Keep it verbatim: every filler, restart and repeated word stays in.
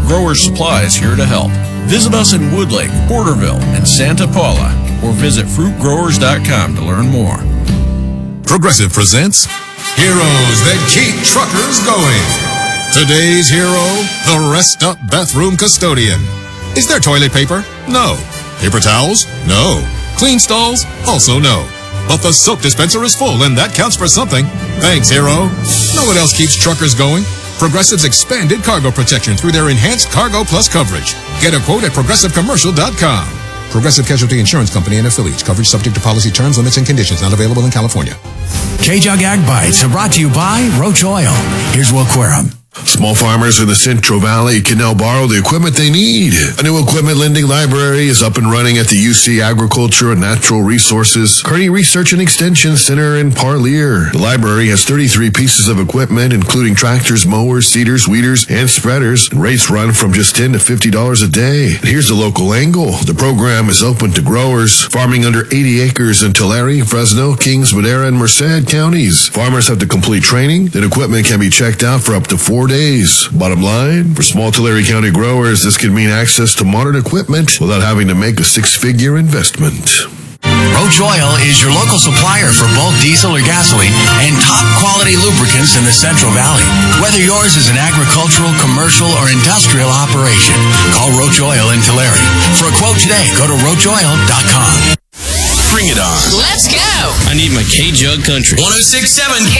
Growers Supply is here to help. Visit us in Woodlake, Porterville, and Santa Paula, or visit fruit growers dot com to learn more. Progressive presents Heroes That Keep Truckers Going. Today's hero, the Rest Up Bathroom Custodian. Is there toilet paper? No. Paper towels? No. Clean stalls? Also no. But the soap dispenser is full, and that counts for something. Thanks, hero. Know what else keeps truckers going? Progressive's expanded cargo protection through their enhanced Cargo Plus coverage. Get a quote at progressive commercial dot com. Progressive Casualty Insurance Company and affiliates. Coverage subject to policy terms, limits, and conditions. Not available in California. K-Jug Ag Bites are brought to you by Roach Oil. Here's Will Querum. Small farmers in the Central Valley can now borrow the equipment they need. A new equipment lending library is up and running at the U C Agriculture and Natural Resources Kearney Research and Extension Center in Parlier. The library has thirty-three pieces of equipment, including tractors, mowers, seeders, weeders, and spreaders. Rates run from just ten to fifty dollars a day. And here's the local angle. The program is open to growers farming under eighty acres in Tulare, Fresno, Kings, Madera, and Merced counties. Farmers have to complete training. Then equipment can be checked out for up to four days. Bottom line, for small Tulare County growers, this could mean access to modern equipment without having to make a six-figure investment. Roach Oil is your local supplier for bulk diesel or gasoline and top-quality lubricants in the Central Valley. Whether yours is an agricultural, commercial, or industrial operation, call Roach Oil in Tulare. For a quote today, go to roach oil dot com. Bring it on. Let's go. I need my K-Jug Country. one oh six point seven